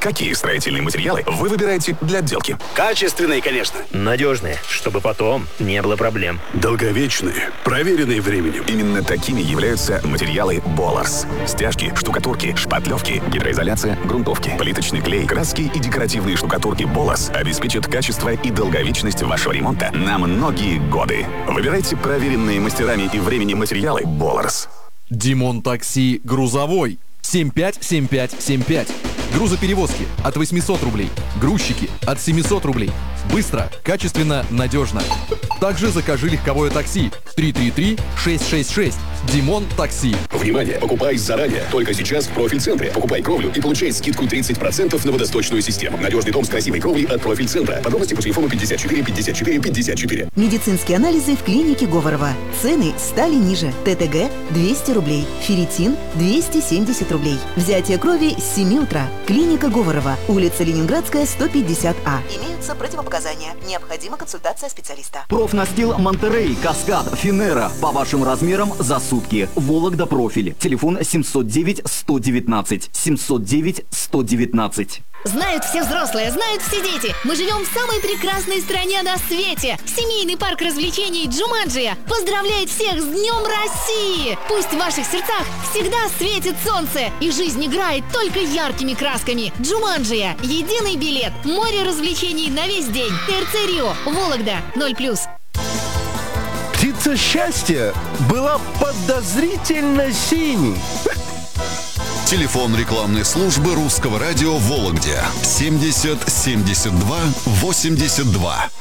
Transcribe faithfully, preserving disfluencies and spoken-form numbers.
Какие строительные материалы вы выбираете для отделки? Качественные, конечно. Надежные, чтобы потом не было проблем. Долговечные, проверенные временем. Именно такими являются материалы Боларс. Стяжки, штукатурки, шпатлевки, гидроизоляция, грунтовки, плиточный клей, краски и декоративные штукатурки Боларс обеспечат качество и долговечность вашего ремонта на многие годы. Выбирайте проверенные мастерами и временем материалы Боларс. Димон Такси грузовой. семь пять семь пять семь пять. Грузоперевозки от восемьсот рублей. Грузчики от семьсот рублей. Быстро, качественно, надежно. Также закажи легковое такси. три три три шесть шесть шесть. Димон Такси. Внимание! Покупай заранее. Только сейчас в Профильцентре. Покупай кровлю и получай скидку тридцать процентов на водосточную систему. Надежный дом с красивой кровлей от Профильцентра. Подробности по телефону пятьдесят четыре пятьдесят четыре пятьдесят четыре. Медицинские анализы в клинике Говорова. Цены стали ниже. ТТГ двести рублей. Ферритин двести семьдесят рублей. Взятие крови с семи утра. Клиника Говорова. Улица Ленинградская, сто пятьдесят А. Имеются противопоказания. Необходима консультация специалиста. Профнастил Монтерей, Каскад, Финера. По вашим размерам за сутки. Вологда Профиль. Телефон семьсот девять сто девятнадцать. семьсот девять сто девятнадцать. Знают все взрослые, знают все дети. Мы живем в самой прекрасной стране на свете. Семейный парк развлечений Джуманджия поздравляет всех с Днем России. Пусть в ваших сердцах всегда светит солнце и жизнь играет только яркими красками. Джуманджия. Единый билет. Море развлечений на весь день. ТРЦ Рио. Вологда. ноль плюс. Птица счастья была подозрительно синей. Телефон рекламной службы Русского радио в Вологде семьдесят семьдесят два восемьдесят два.